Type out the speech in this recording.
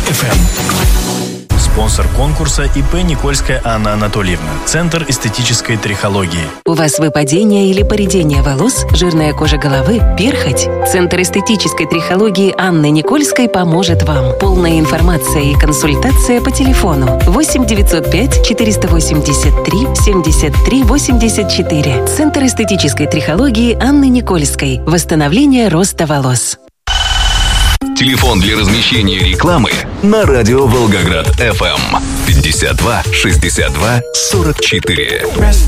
FM. Спонсор конкурса ИП Никольская Анна Анатольевна. Центр эстетической трихологии. У вас выпадение или поредение волос, жирная кожа головы, перхоть? Центр эстетической трихологии Анны Никольской поможет вам. Полная информация и консультация по телефону 8 905 483 73 84. Центр эстетической трихологии Анны Никольской. Восстановление роста волос. Телефон для размещения рекламы на радио Волгоград FM 52 62 44.